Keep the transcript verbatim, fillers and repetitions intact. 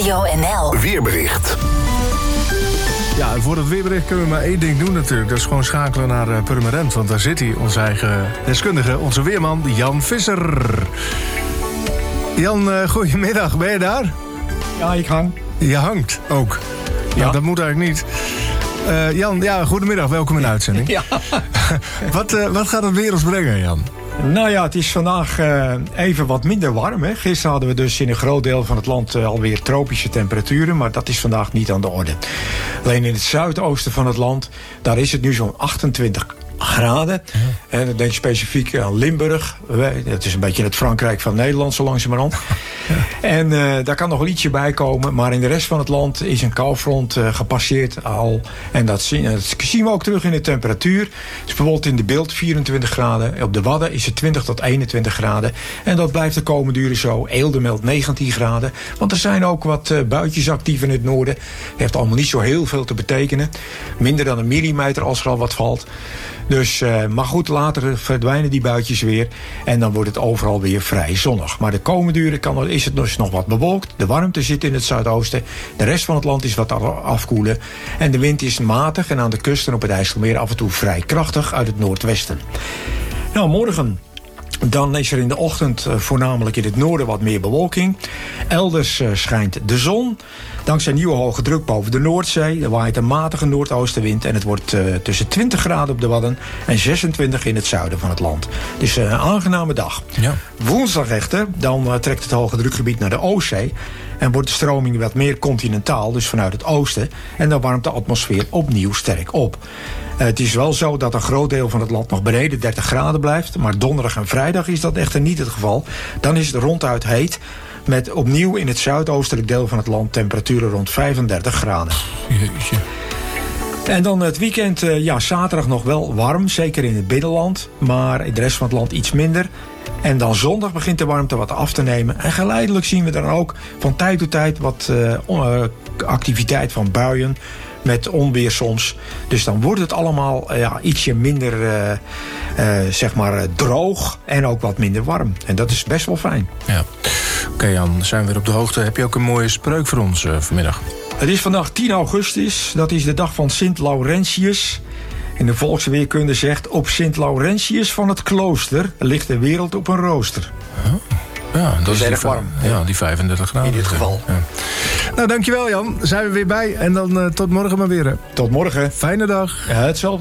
Radio N L. Weerbericht. Ja, en voor het weerbericht kunnen we maar één ding doen natuurlijk. Dat is gewoon schakelen naar uh, Purmerend. Want daar zit hij, onze eigen deskundige, onze weerman Jan Visser. Jan, uh, goedemiddag. Ben je daar? Ja, ik hang. Je hangt ook. Ja. Nou, dat moet eigenlijk niet. Uh, Jan, ja, goedemiddag. Welkom in de uitzending. Ja. wat, uh, wat gaat het weer ons brengen, Jan? Nou ja, het is vandaag uh, even wat minder warm. Hè. Gisteren hadden we dus in een groot deel van het land uh, alweer tropische temperaturen. Maar dat is vandaag niet aan de orde. Alleen in het zuidoosten van het land, daar is het nu zo'n achtentwintig graden. Ja. En dan denk je specifiek aan Limburg. Dat is een beetje het Frankrijk van Nederland, zo langzamerhand. Ja. En uh, daar kan nog wel ietsje bij komen. Maar in de rest van het land is een koufront uh, gepasseerd al. En dat zien, dat zien we ook terug in de temperatuur. Dus bijvoorbeeld in de Beeld vierentwintig graden. Op de Wadden is het twintig tot eenentwintig graden. En dat blijft de komende uren zo. Eelde meldt negentien graden. Want er zijn ook wat uh, buitjes actief in het noorden. Dat heeft allemaal niet zo heel veel te betekenen. Minder dan een millimeter als er al wat valt. Dus, uh, maar goed, later verdwijnen die buitjes weer. En dan wordt het overal weer vrij zonnig. Maar de komende uren kan, is het dus nog wat bewolkt. De warmte zit in het zuidoosten. De rest van het land is wat afkoelen. En de wind is matig en aan de kust en op het IJsselmeer af en toe vrij krachtig uit het noordwesten. Nou, morgen. Dan is er in de ochtend uh, voornamelijk in het noorden wat meer bewolking. Elders uh, schijnt de zon. Dankzij nieuwe hoge druk boven de Noordzee. Er waait een matige noordoostenwind. En het wordt uh, tussen twintig graden op de Wadden en zesentwintig in het zuiden van het land. Dus uh, een aangename dag. Ja. Woensdag echter, dan uh, trekt het hoge drukgebied naar de Oostzee. En wordt de stroming wat meer continentaal, dus vanuit het oosten. En dan warmt de atmosfeer opnieuw sterk op. Uh, het is wel zo dat een groot deel van het land nog beneden dertig graden blijft. Maar donderdag en vrijdag is dat echter niet het geval. Dan is het ronduit heet. Met opnieuw in het zuidoostelijk deel van het land temperaturen rond vijfendertig graden. Jeetje. En dan het weekend, ja, zaterdag nog wel warm, zeker in het binnenland. Maar in de rest van het land iets minder. En dan zondag begint de warmte wat af te nemen. En geleidelijk zien we dan ook van tijd tot tijd wat uh, activiteit van buien. Met onweer soms. Dus dan wordt het allemaal uh, ja, ietsje minder uh, uh, zeg maar uh, droog. En ook wat minder warm. En dat is best wel fijn. Ja. Oké okay, Jan, zijn we weer op de hoogte. Heb je ook een mooie spreuk voor ons uh, vanmiddag? Het is vandaag tien augustus. Dat is de dag van Sint Laurentius. En de volksweerkunde zegt: op Sint Laurentius van het klooster ligt de wereld op een rooster. Huh? Ja, dat, dat is erg warm. Ja, die vijfendertig graden. In dit geval. Ja. Nou, dankjewel Jan. Zijn we weer bij. En dan uh, tot morgen maar weer. Hè. Tot morgen. Fijne dag. Ja, hetzelfde.